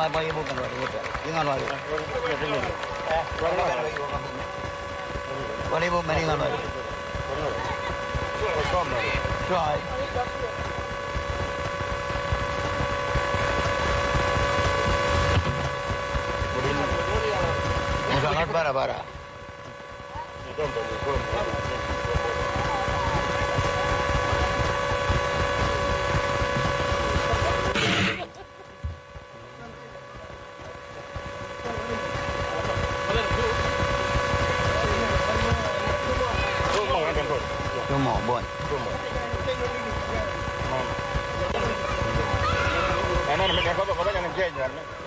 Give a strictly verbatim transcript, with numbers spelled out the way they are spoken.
mai pai bukan luar itu. Ingat luar. Eh, Bani bu mani luar. Try. Sangat parah-parah. Cuma bon. Karena mereka kota-kota yang kejadian.